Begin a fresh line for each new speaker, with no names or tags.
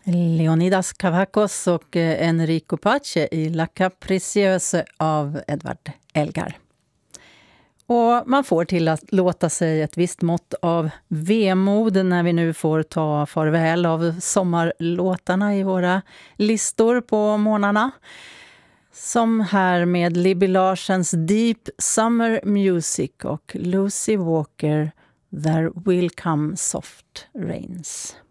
Leonidas Cavacos och Enrico Pace i La Capricciosa av Edvard Elgar. Och man får till att låta sig ett visst mått av vemod när vi nu får ta farväl av sommarlåtarna i våra listor på månaderna. Som här med Libby Larsens Deep Summer Music och Lucy Walker There Will Come Soft Rains.